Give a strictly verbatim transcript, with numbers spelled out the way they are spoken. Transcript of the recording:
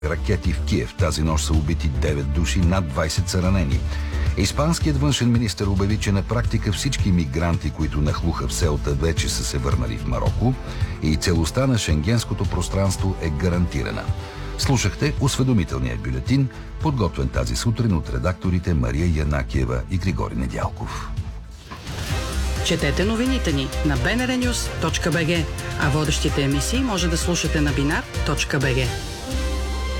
ракети в Киев. Тази нощ са убити девет души, над двайсет са ранени. Испанският външен министър обяви, че на практика всички мигранти, които нахлуха в селта, вече са се върнали в Мароко и целостта на шенгенското пространство е гарантирана. Слушахте осведомителния бюлетин, подготвен тази сутрин от редакторите Мария Янакиева и Григори Недялков. Четете новините ни на би ен ар нюс точка би джи, а водещите емисии може да слушате на бинар точка би джи.